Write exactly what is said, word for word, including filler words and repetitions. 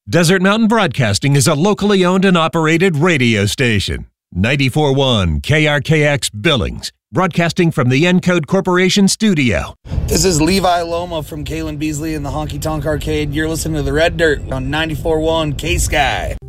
Desert Mountain Broadcasting is a locally owned and operated radio station. ninety-four point one K R K X Billings, broadcasting from the Encode Corporation studio. This is Levi Loma from Kalen Beasley in the Honky Tonk Arcade. You're listening to The Red Dirt on ninety-four point one K-Sky.